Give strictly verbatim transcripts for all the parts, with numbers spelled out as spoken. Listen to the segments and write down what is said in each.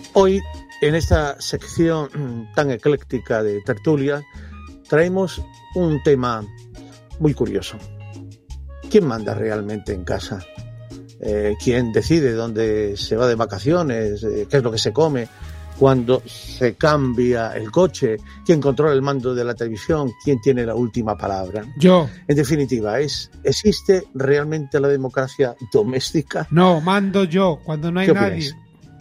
Hoy, en esta sección tan ecléctica de tertulia, traemos un tema muy curioso. ¿Quién manda realmente en casa? Eh, ¿Quién decide dónde se va de vacaciones? Eh, ¿Qué es lo que se come? ¿Cuándo se cambia el coche? ¿Quién controla el mando de la televisión? ¿Quién tiene la última palabra? Yo. En definitiva, ¿es, ¿existe realmente la democracia doméstica? No, mando yo, cuando no hay nadie.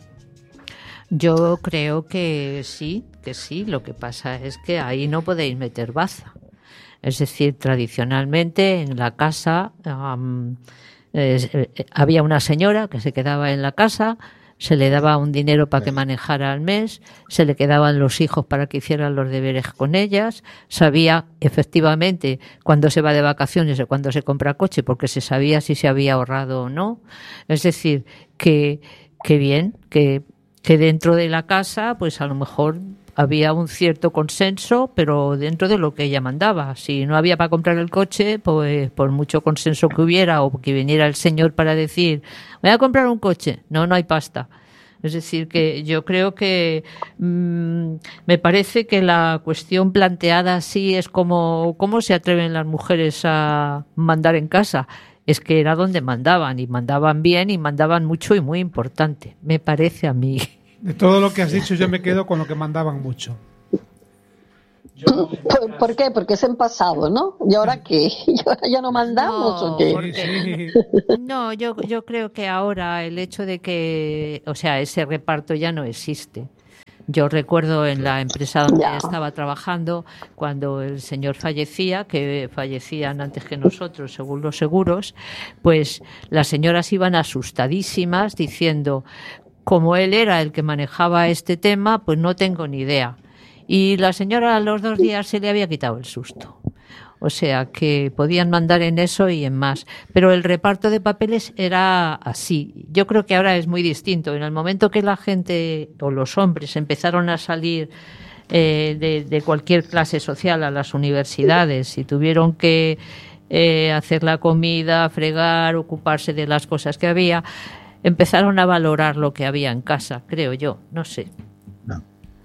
Yo creo que sí, que sí. Lo que pasa es que ahí no podéis meter baza. Es decir, tradicionalmente en la casa um, eh, eh, había una señora que se quedaba en la casa, se le daba un dinero para que manejara al mes, se le quedaban los hijos para que hicieran los deberes con ellas, sabía efectivamente cuándo se va de vacaciones o cuándo se compra coche, porque se sabía si se había ahorrado o no. Es decir, que, que bien, que, que dentro de la casa, pues a lo mejor había un cierto consenso, pero dentro de lo que ella mandaba. Si no había para comprar el coche, pues por mucho consenso que hubiera, o que viniera el señor para decir, voy a comprar un coche, no, no hay pasta. Es decir, que yo creo que mmm, me parece que la cuestión planteada así es como cómo se atreven las mujeres a mandar en casa. Es que era donde mandaban, y mandaban bien, y mandaban mucho y muy importante, me parece a mí. De todo lo que has dicho yo me quedo con lo que mandaban mucho. Yo, ¿Por, ¿Por qué? Porque es en pasado, ¿no? ¿Y ahora qué? ¿Y ahora ya no mandamos no, o qué? Porque, no, yo, yo creo que ahora el hecho de que, o sea, ese reparto ya no existe. Yo recuerdo en la empresa donde ya. estaba trabajando, cuando el señor fallecía, que fallecían antes que nosotros, según los seguros, pues las señoras iban asustadísimas diciendo, como él era el que manejaba este tema, pues no tengo ni idea. Y la señora a los dos días se le había quitado el susto. O sea, que podían mandar en eso y en más. Pero el reparto de papeles era así. Yo creo que ahora es muy distinto. En el momento que la gente, o los hombres, empezaron a salir eh, de, de cualquier clase social a las universidades y tuvieron que eh, hacer la comida, fregar, ocuparse de las cosas que había, empezaron a valorar lo que había en casa, creo yo, no sé. No.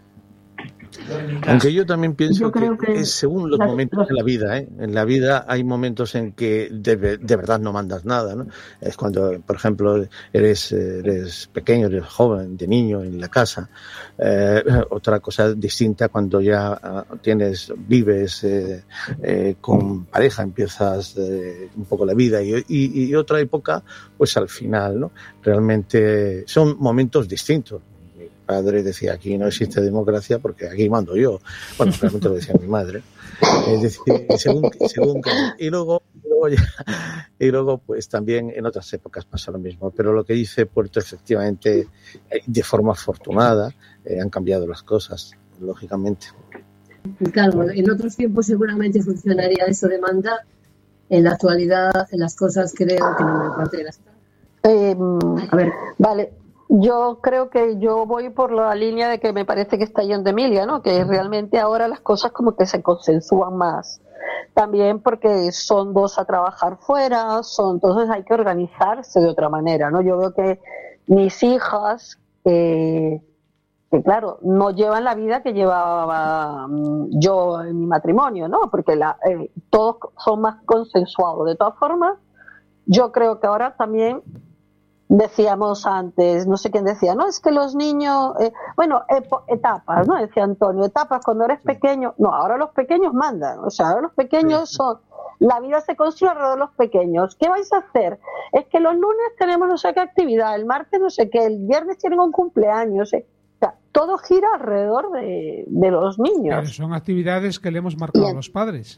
Aunque yo también pienso yo que, que es según los las, momentos los... de la vida, ¿eh? En la vida hay momentos en que de, de verdad no mandas nada, ¿no? Es cuando, por ejemplo, eres, eres pequeño, eres joven, de niño en la casa. Eh, otra cosa distinta cuando ya uh, tienes, vives eh, eh, con pareja, empiezas eh, un poco la vida y, y, y otra época, pues al final, ¿no? Realmente son momentos distintos. Padre decía, aquí no existe democracia porque aquí mando yo. Bueno, realmente lo decía mi madre. Es decir, según, según y luego, y luego ya, y luego pues también en otras épocas pasa lo mismo. Pero lo que dice Puerto, efectivamente, de forma afortunada, eh, han cambiado las cosas, lógicamente. Claro, en otros tiempos seguramente funcionaría eso de mandar. En la actualidad, en las cosas creo que no me parte de las... Eh, a ver, vale. Yo creo que yo voy por la línea de que me parece que está yendo Emilia, ¿no? Que realmente ahora las cosas como que se consensúan más. También porque son dos a trabajar fuera, son, entonces hay que organizarse de otra manera, ¿no? Yo veo que mis hijas, eh, que claro, no llevan la vida que llevaba um, yo en mi matrimonio, ¿no? Porque la, eh, todos son más consensuados. De todas formas, yo creo que ahora también... Decíamos antes, no sé quién decía, no, es que los niños, eh, bueno, etapas, ¿no? Decía Antonio, etapas cuando eres pequeño, no, ahora los pequeños mandan, o sea, ahora los pequeños son, la vida se construye alrededor de los pequeños. ¿Qué vais a hacer? Es que los lunes tenemos no sé qué actividad, el martes no sé qué, el viernes tienen un cumpleaños, eh. O sea, todo gira alrededor de, de los niños. Pero son actividades que le hemos marcado a los padres.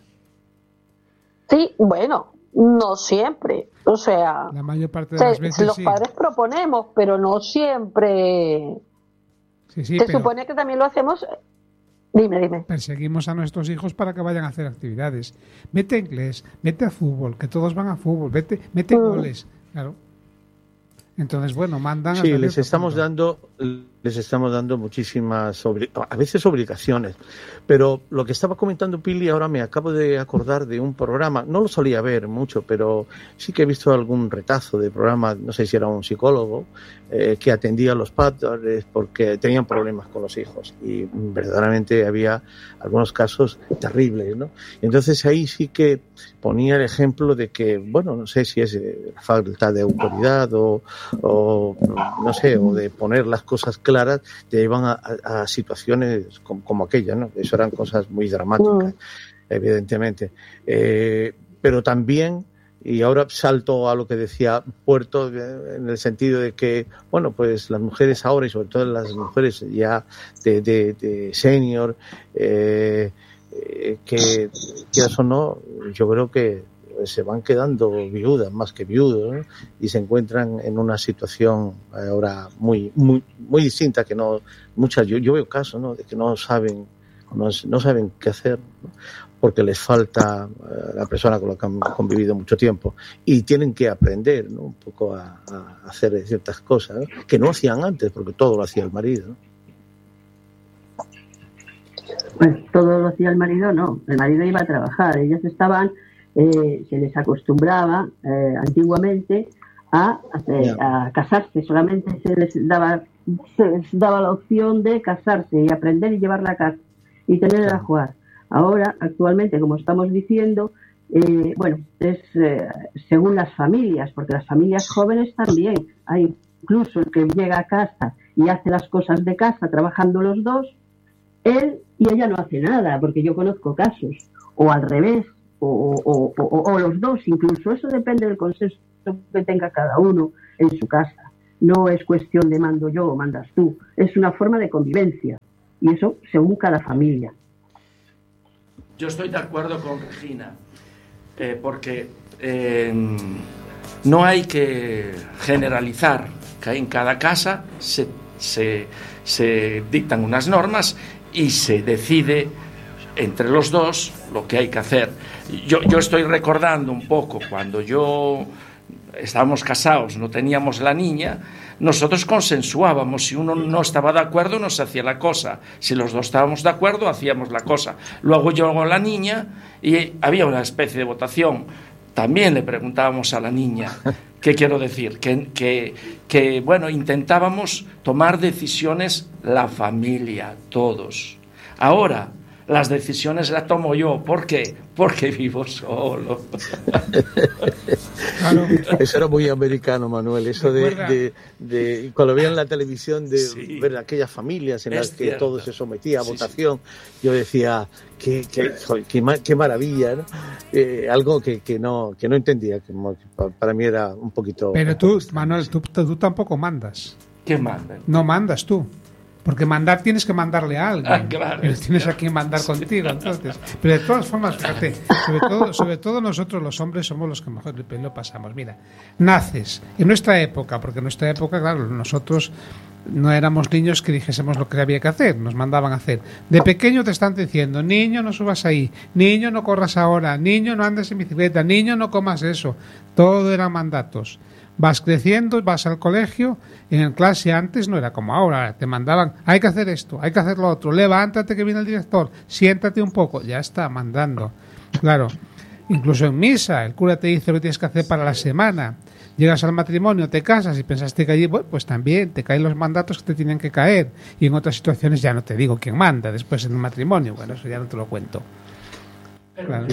Sí, bueno, no siempre, o sea, la mayor parte de se, las veces los sí. padres proponemos, pero no siempre. Sí, sí, se pero supone que también lo hacemos. Dime, dime. Perseguimos a nuestros hijos para que vayan a hacer actividades. Vete a inglés, vete a fútbol, que todos van a fútbol, vete, mete mm. goles, claro. Entonces, bueno, mandan. Sí, les estamos punto. dando les estamos dando muchísimas, a veces obligaciones. Pero lo que estaba comentando Pili, ahora me acabo de acordar de un programa, no lo solía ver mucho, pero sí que he visto algún retazo de programa, no sé si era un psicólogo, eh, que atendía a los padres porque tenían problemas con los hijos. Y verdaderamente había algunos casos terribles, ¿no? Entonces ahí sí que ponía el ejemplo de que, bueno, no sé si es falta de autoridad o, o no sé, o de poner las cosas claras, te llevan a, a, a situaciones como, como aquella, ¿no? Eso eran cosas muy dramáticas, mm. evidentemente. Eh, pero también, y ahora salto a lo que decía Puerto, en el sentido de que, bueno, pues las mujeres ahora, y sobre todo las mujeres ya de, de, de senior, eh, eh, que quieras o no, yo creo que se van quedando viudas más que viudos, ¿no? Y se encuentran en una situación ahora muy muy muy distinta, que no muchas yo, yo veo casos, ¿no?, de que no saben no, no saben qué hacer, ¿no?, porque les falta uh, la persona con la que han convivido mucho tiempo, y tienen que aprender, ¿no?, un poco a, a hacer ciertas cosas, ¿no?, que no hacían antes, porque todo lo hacía el marido, ¿no? Pues todo lo hacía el marido, no, el marido iba a trabajar, ellas estaban, eh, se les acostumbraba eh, antiguamente a, a, a casarse, solamente se les daba se les daba la opción de casarse y aprender y llevarla a casa y tenerla a jugar. Ahora, actualmente, como estamos diciendo, eh, bueno, es eh, según las familias, porque las familias jóvenes también, hay incluso el que llega a casa y hace las cosas de casa trabajando los dos, él y ella no hace nada, porque yo conozco casos, o al revés, o, o, o, o los dos incluso, eso depende del consenso que tenga cada uno en su casa. No es cuestión de mando yo o mandas tú, es una forma de convivencia, y eso según cada familia. Yo estoy de acuerdo con Regina, eh, porque eh, no hay que generalizar, que en cada casa se, se, se dictan unas normas y se decide entre los dos lo que hay que hacer. Yo, yo estoy recordando un poco cuando yo estábamos casados, no teníamos la niña, nosotros consensuábamos, si uno no estaba de acuerdo no se hacía la cosa, si los dos estábamos de acuerdo hacíamos la cosa. Luego llegó la niña y había una especie de votación, también le preguntábamos a la niña. ¿Qué quiero decir? Que, que, que bueno, intentábamos tomar decisiones la familia, todos. Ahora las decisiones las tomo yo. ¿Por qué? Porque vivo solo. Claro. Eso era muy americano, Manuel. Eso de, de, de cuando veían la televisión, de sí, ver aquellas familias en las que todo se sometía a sí, votación, sí. Yo decía, qué, qué, qué, qué maravilla, ¿no? Eh, algo que, que, no, que no entendía, que para mí era un poquito... Pero tú, Manuel, tú, tú tampoco mandas. ¿Qué mandan? No mandas tú. Porque mandar tienes que mandarle a alguien. Ah, claro, pero tienes claro. a quien mandar contigo, entonces. Pero de todas formas, fíjate, sobre todo, sobre todo nosotros los hombres somos los que mejor lo pasamos. Mira, naces en nuestra época, porque en nuestra época, claro, nosotros no éramos niños que dijésemos lo que había que hacer, nos mandaban a hacer. De pequeño te están diciendo, niño, no subas ahí, niño, no corras ahora, niño, no andes en bicicleta, niño, no comas eso. Todo eran mandatos. Vas creciendo, vas al colegio, en clase antes no era como ahora, te mandaban, hay que hacer esto, hay que hacer lo otro, levántate que viene el director, siéntate un poco, ya está, mandando. Claro, incluso en misa, el cura te dice lo que tienes que hacer para la semana, llegas al matrimonio, te casas y pensaste que allí, bueno, pues también te caen los mandatos que te tienen que caer, y en otras situaciones ya no te digo quién manda después en un matrimonio, bueno, eso ya no te lo cuento. Claro.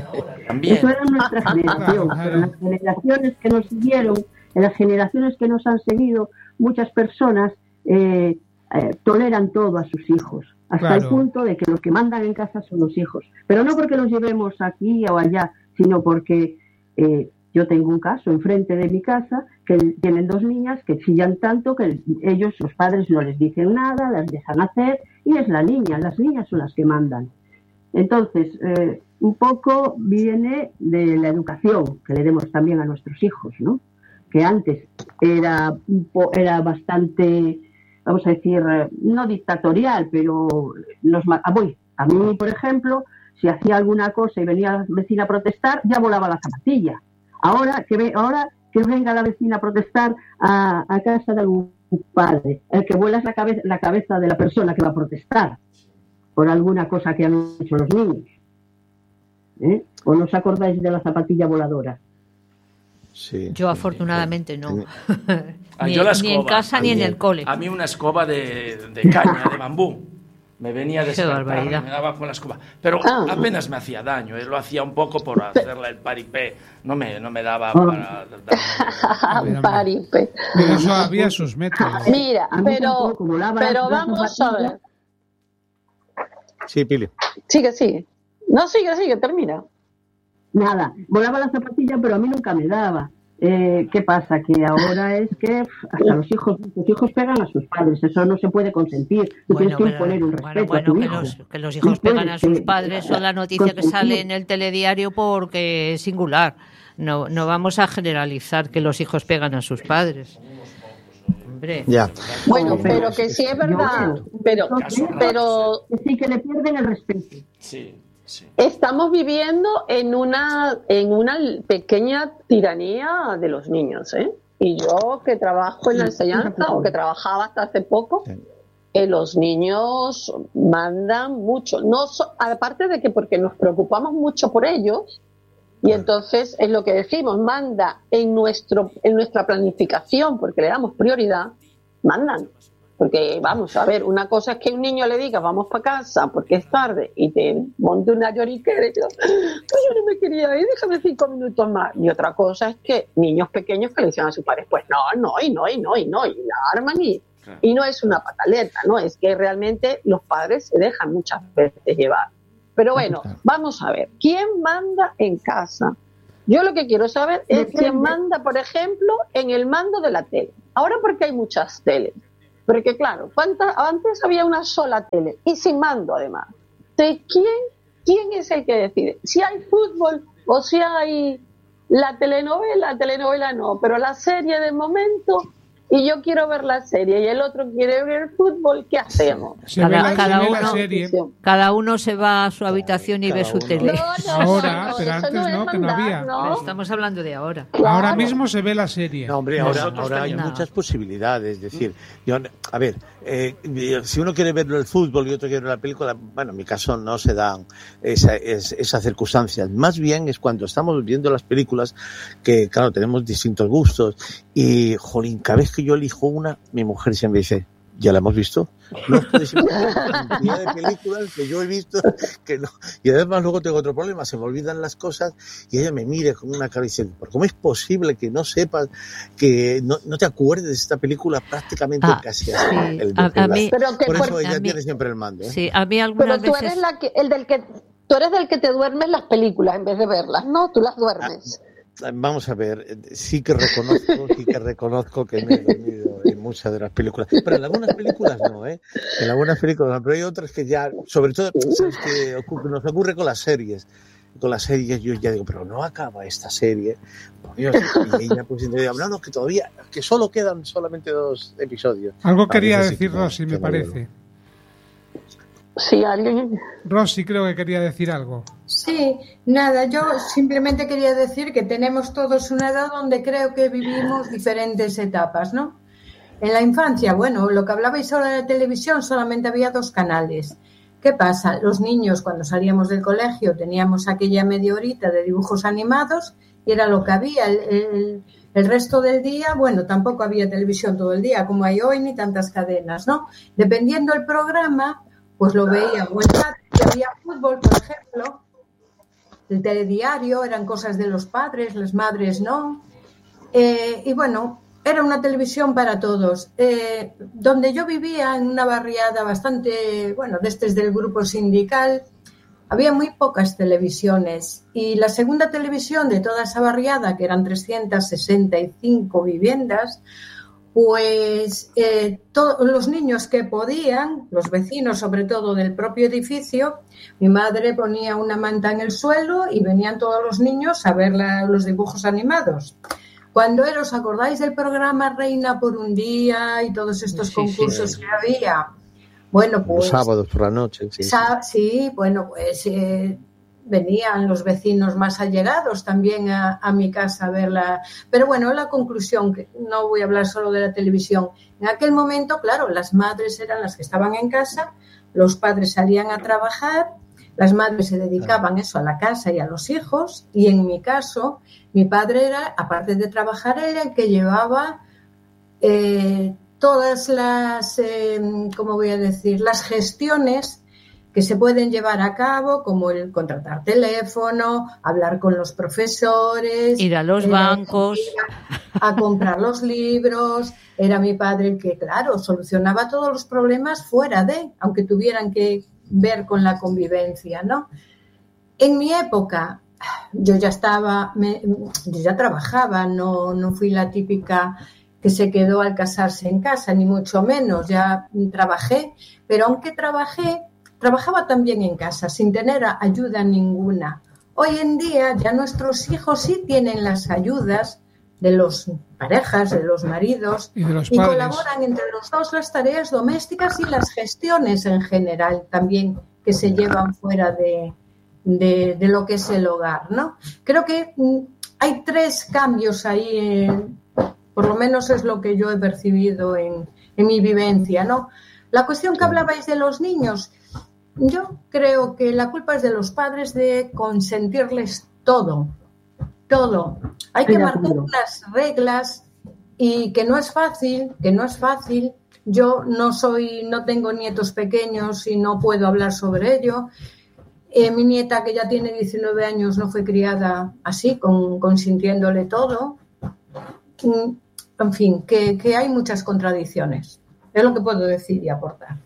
Eso era nuestra generación, pero en las generaciones que nos siguieron, en las generaciones que nos han seguido, muchas personas eh, eh, toleran todo a sus hijos, hasta claro. el punto de que los que mandan en casa son los hijos, pero no porque los llevemos aquí o allá, sino porque eh, yo tengo un caso enfrente de mi casa que tienen dos niñas que chillan tanto que ellos, los padres, no les dicen nada, las dejan hacer, y es la niña, las niñas son las que mandan. Entonces, eh, un poco viene de la educación que le demos también a nuestros hijos, ¿no? Que antes era, era bastante, vamos a decir, no dictatorial, pero nos, a, voy, a mí, por ejemplo, si hacía alguna cosa y venía la vecina a protestar, ya volaba la zapatilla. Ahora que, ve, ahora que venga la vecina a protestar a, a casa de algún tu padre. El que vuela es la cabeza, la cabeza de la persona que va a protestar por alguna cosa que han hecho los niños. ¿Eh? ¿O no os acordáis de la zapatilla voladora? Sí, yo sí, afortunadamente sí. no. Ah, ni, yo la ni en escoba, casa ni en el cole. A mí una escoba de, de caña, de bambú. Me venía a Qué despertar, barbaridad. me daba con la escoba. Pero Ah. apenas me hacía daño, ¿eh? Lo hacía un poco por hacerle el paripé. No me, no me daba para darme... Paripe. Pero eso había sus métodos. Mira, A mí pero, tampoco, como lava pero las vamos a zapatillas. ver. Sí, Pili. Sigue, sigue. No, sigue, sigue, termina. Nada, volaba la zapatilla, pero a mí nunca me daba. Eh, ¿Qué pasa? Que ahora es que pff, hasta los hijos los hijos pegan a sus padres, eso no se puede consentir. Tú Bueno, tienes que pero- imponer un bueno, respeto bueno, a tu que hijo. los, que los hijos No pegan puedes, a sus eh, padres son la noticia que consentir. sale en el telediario porque es singular. No, no vamos a generalizar que los hijos pegan a sus padres. Hombre, Ya. Bueno, No, pero que sí es verdad. Pero, pero Que sí, que le pierden el respeto. Sí, sí. estamos viviendo en una, en una pequeña tiranía de los niños, ¿eh? Y yo que trabajo en la enseñanza o que trabajaba hasta hace poco, Sí. eh, los niños mandan mucho. No so- aparte de que porque nos preocupamos mucho por ellos, y entonces es lo que decimos, manda en nuestro en nuestra planificación, porque le damos prioridad, mandan. Porque vamos a ver, una cosa es que a un niño le diga vamos para casa porque es tarde y te monte una lloriquera y te diga, pues yo no me quería ir, déjame cinco minutos más. Y otra cosa es que niños pequeños que le dicen a sus padres, pues no, no, y no, y no, y no, y la arman y, Claro. y no es una pataleta, ¿no? Es que realmente los padres se dejan muchas veces llevar. Pero bueno, vamos a ver, ¿quién manda en casa? Yo lo que quiero saber es quién manda, por ejemplo, en el mando de la tele. Ahora porque hay muchas teles. Porque claro, ¿cuántas? Antes había una sola tele y sin mando además. ¿De quién, quién es el que decide? Si hay fútbol o si hay la telenovela, la telenovela no, pero la serie de momento, y yo quiero ver la serie y el otro quiere ver el fútbol, ¿qué hacemos? Se Cada- ve la- cada se ve la uno- serie. cada uno se va a su habitación y cada ve su uno. tele. No, no, Ahora, no, pero eso antes es no, que no mandar, había. ¿no? Estamos hablando de ahora. Claro. Ahora mismo se ve la serie. No, hombre, ahora, Nosotros ahora hay teníamos- muchas posibilidades. Es decir, yo, a ver, eh, si uno quiere ver el fútbol y otro quiere ver la película, bueno, en mi caso no se dan esa, es- esas circunstancias. Más bien es cuando estamos viendo las películas que, claro, tenemos distintos gustos. Y, jolín, cada vez que yo elijo una, mi mujer siempre dice, ¿ya la hemos visto? No os podéis imaginar la cantidad de películas que yo he visto que no. Y además luego tengo otro problema, se me olvidan las cosas y ella me mira con una cara y dice, ¿por cómo es posible que no sepas, que no, no te acuerdes de esta película prácticamente Ah, casi hasta sí. el A- a desenlace? mí- Pero que Por por- eso ella a mí- tiene siempre el mando, ¿eh? Sí, a mí Pero algunas tú veces... eres la que, el del que tú eres del que te duermes las películas en vez de verlas, ¿no? Tú las duermes. Vamos a ver, sí que reconozco, sí que reconozco que me he dormido en muchas de las películas, pero en algunas películas no, ¿eh? En algunas películas no, pero hay otras que ya, sobre todo, ¿sabes qué ocurre? Nos ocurre con las series. Con las series yo ya digo, pero no acaba esta serie. Por Dios, y ella pues dice, no, no, que todavía, que solo quedan solamente dos episodios. Algo Vale, quería eso sí decir que no- Rosy, que me no parece. Sí, alguien. Rosy creo que quería decir algo. Sí, nada, yo simplemente quería decir que tenemos todos una edad donde creo que vivimos diferentes etapas, ¿no? En la infancia, bueno, lo que hablabais ahora de la televisión, solamente había dos canales. ¿Qué pasa? Los niños, cuando salíamos del colegio, teníamos aquella media horita de dibujos animados y era lo que había. El, el, el resto del día, bueno, tampoco había televisión todo el día, como hay hoy, ni tantas cadenas, ¿no? Dependiendo del programa, pues lo veía. O en la que había fútbol, por ejemplo, el telediario, eran cosas de los padres, las madres no. Eh, y bueno, era una televisión para todos. Eh, donde yo vivía, en una barriada bastante, bueno, desde del grupo sindical, había muy pocas televisiones. Y la segunda televisión de toda esa barriada, que eran trescientas sesenta y cinco viviendas, pues eh, todos los niños que podían, los vecinos sobre todo del propio edificio, mi madre ponía una manta en el suelo y venían todos los niños a ver la, los dibujos animados. Cuando era, ¿os acordáis del programa Reina por un día y todos estos Sí, concursos sí. que había? Bueno, pues... Los sábados por la noche, sí. Sa- sí, bueno, pues eh, venían los vecinos más allegados también a, a mi casa a verla. Pero bueno, la conclusión, que no voy a hablar solo de la televisión. En aquel momento, claro, las madres eran las que estaban en casa, los padres salían a trabajar, las madres se dedicaban eso a la casa y a los hijos, y en mi caso, mi padre era, aparte de trabajar, era el que llevaba eh, todas las, eh, ¿cómo voy a decir?, las gestiones que se pueden llevar a cabo, como el contratar teléfono, hablar con los profesores, ir a los eh, bancos, a, a comprar los libros. Era mi padre el que, claro, solucionaba todos los problemas fuera de, aunque tuvieran que ver con la convivencia, ¿no? En mi época, yo ya estaba, me, yo ya trabajaba, no, no fui la típica que se quedó al casarse en casa, ni mucho menos, ya trabajé, pero aunque trabajé, trabajaba también en casa, sin tener ayuda ninguna. Hoy en día ya nuestros hijos sí tienen las ayudas de los parejas, de los maridos, y, de los y colaboran entre los dos las tareas domésticas y las gestiones en general también que se llevan fuera de, de, de lo que es el hogar, ¿no? Creo que mm, hay tres cambios ahí, eh, por lo menos es lo que yo he percibido en, en mi vivencia, ¿no? La cuestión que hablabais de los niños, yo creo que la culpa es de los padres de consentirles todo, todo. Hay que marcar unas reglas y que no es fácil, que no es fácil. Yo no soy, no tengo nietos pequeños y no puedo hablar sobre ello. Eh, mi nieta, que ya tiene diecinueve años, no fue criada así, con, consintiéndole todo. En fin, que, que hay muchas contradicciones. Es lo que puedo decir y aportar.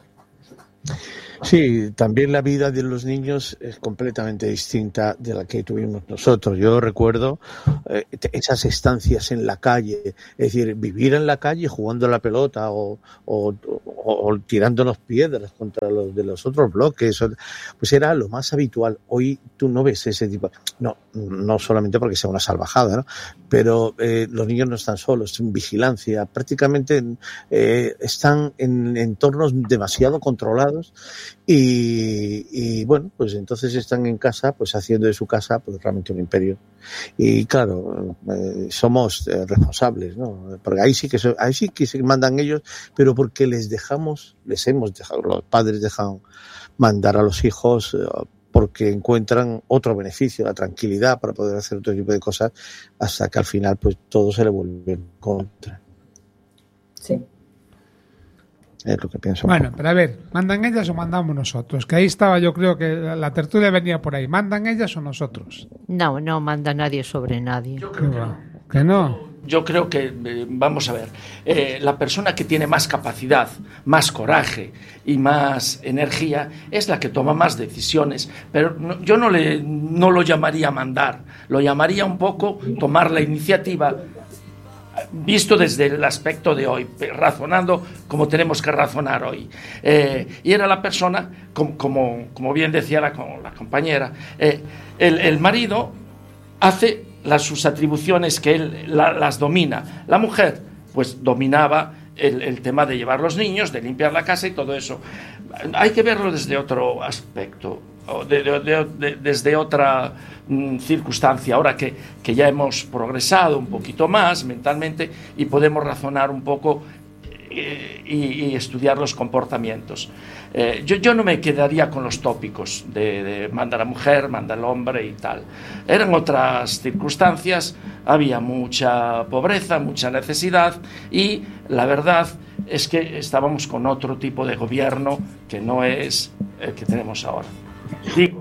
Sí, también la vida de los niños es completamente distinta de la que tuvimos nosotros. Yo recuerdo eh, esas estancias en la calle, es decir, vivir en la calle jugando a la pelota o, o, o, o tirándonos piedras contra los de los otros bloques, pues era lo más habitual. Hoy tú no ves ese tipo, no, no solamente porque sea una salvajada, ¿no? Pero eh, los niños no están solos, en vigilancia, prácticamente eh, están en entornos demasiado controlados. Y, y bueno, pues entonces están en casa, pues haciendo de su casa pues realmente un imperio. Y claro, eh, somos eh, responsables, ¿no? Porque ahí sí que so, ahí sí que se mandan ellos, pero porque les dejamos, les hemos dejado, los padres dejan mandar a los hijos eh, porque encuentran otro beneficio, la tranquilidad para poder hacer otro tipo de cosas, hasta que al final pues todo se le vuelve en contra. Sí. Es lo que pienso. Bueno, pero a ver, ¿mandan ellas o mandamos nosotros? Que ahí estaba, yo creo que la tertulia venía por ahí. ¿Mandan ellas o nosotros? No, no manda nadie sobre nadie. Yo creo que no. ¿Que no? Yo creo que, eh, vamos a ver, eh, la persona que tiene más capacidad, más coraje y más energía es la que toma más decisiones. Pero no, yo no, le, no lo llamaría mandar, lo llamaría un poco tomar la iniciativa, visto desde el aspecto de hoy, razonando como tenemos que razonar hoy. Eh, y era la persona, como, como, como bien decía la, la compañera, eh, el, el marido hace las, sus atribuciones que él la, las domina. La mujer, pues dominaba el, el tema de llevar los niños, de limpiar la casa y todo eso. Hay que verlo desde otro aspecto, de, de, de, de, desde otra mm, circunstancia, ahora que, que ya hemos progresado un poquito más mentalmente y podemos razonar un poco eh, y, y estudiar los comportamientos. Eh, yo, yo no me quedaría con los tópicos de, de manda la mujer, manda el hombre y tal. Eran otras circunstancias, había mucha pobreza, mucha necesidad y la verdad es que estábamos con otro tipo de gobierno que no es el que tenemos ahora. Digo.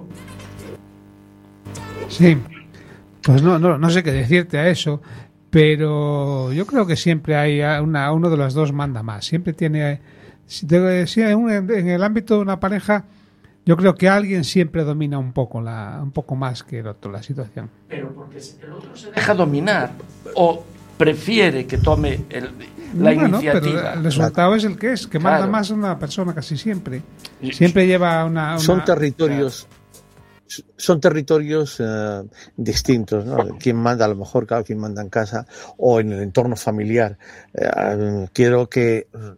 Sí, pues no, no, no sé qué decirte a eso, pero yo creo que siempre hay una, uno de los dos manda más. Siempre tiene, si en el ámbito de una pareja, yo creo que alguien siempre domina un poco la, un poco más que el otro la situación. Pero porque el otro se deja dominar o prefiere que tome el, la bueno, iniciativa. Pero el resultado es el que es, que manda claro. más una persona casi siempre. Siempre lleva una... una son territorios... Claro. Son territorios uh, distintos, ¿no? Quien manda, a lo mejor, claro, quien manda en casa o en el entorno familiar. Uh, quiero que uh,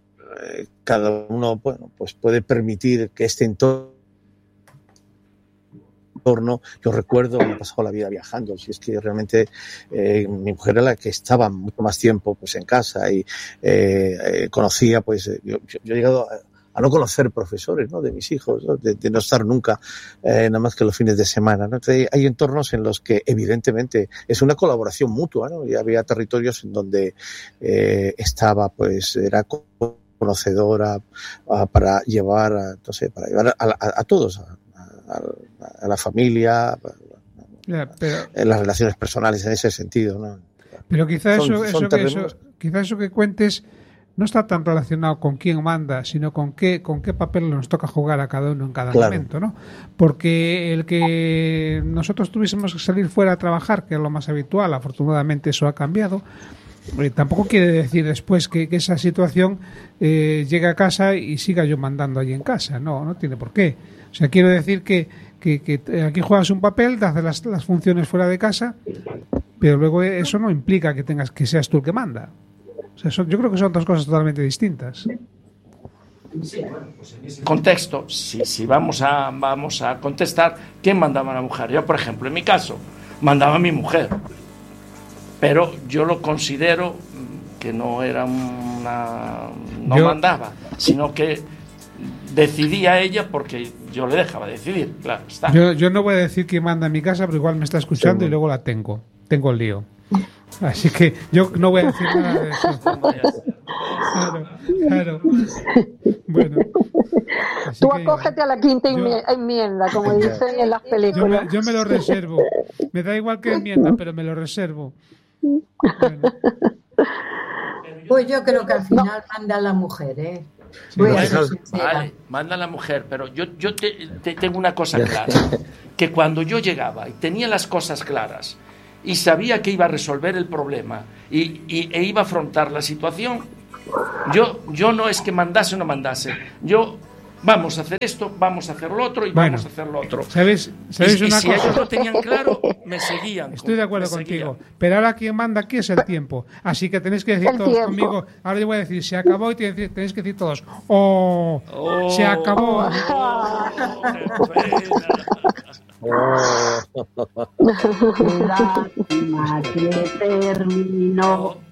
cada uno, bueno, pues puede permitir que este entorno entorno. Yo recuerdo, me he pasado la vida viajando, si es que realmente eh, mi mujer era la que estaba mucho más tiempo pues en casa y eh, eh, conocía, pues yo, yo, yo he llegado a, a no conocer profesores, ¿no?, de mis hijos, ¿no?, de, de no estar nunca eh, nada más que los fines de semana, ¿no? Entonces, hay entornos en los que evidentemente es una colaboración mutua, ¿no? Y había territorios en donde eh, estaba, pues era conocedora uh, para llevar, a, no sé, para llevar a, a, a todos, a, a, a la familia, a, ya, pero, a las relaciones personales en ese sentido, ¿no? Pero quizá son, eso, son eso, que, eso, quizá eso que cuentes no está tan relacionado con quién manda, sino con qué, con qué papel nos toca jugar a cada uno en cada claro. momento, ¿no? Porque el que nosotros tuviésemos que salir fuera a trabajar, que es lo más habitual, afortunadamente eso ha cambiado, eh, tampoco quiere decir después que, que esa situación eh, llegue a casa y siga yo mandando allí en casa, no, no tiene por qué. O sea, quiero decir que, que, que aquí juegas un papel, te haces las, las funciones fuera de casa, pero luego eso no implica que tengas que seas tú el que manda. O sea, son, yo creo que son dos cosas totalmente distintas. Sí, bueno, pues en ese contexto, si, si vamos a vamos a contestar, ¿quién mandaba a la mujer? Yo, por ejemplo, en mi caso, mandaba a mi mujer, pero yo lo considero que no era una... no yo... mandaba, sino que decidía ella porque yo le dejaba decidir, claro está. Yo, yo no voy a decir quién manda en mi casa, pero igual me está escuchando sí, y luego la tengo, tengo el lío. Así que yo no voy a decir nada de eso. Claro, claro. Bueno. Tú acógete a la quinta yo, enmienda, como dicen en las películas. Yo me, yo me lo reservo. Me da igual que enmienda, pero me lo reservo. Bueno. Pues yo creo que al final no. manda la mujer, ¿eh? Sí, bueno, vale, manda la mujer, pero yo, yo te, te tengo una cosa clara, que cuando yo llegaba y tenía las cosas claras y sabía que iba a resolver el problema y, y, e iba a afrontar la situación, yo, yo no es que mandase o no mandase, yo vamos a hacer esto, vamos a hacer lo otro y bueno, vamos a hacer lo otro. ¿Sabes, sabes y, una y si cosa? ellos lo tenían claro, me seguían. Estoy de acuerdo contigo, seguían. Pero ahora quien manda aquí es el tiempo, así que tenéis que decir el todos tiempo. Conmigo, ahora yo voy a decir, se acabó y tenéis que decir todos, oh, oh se acabó. Lástima que terminó.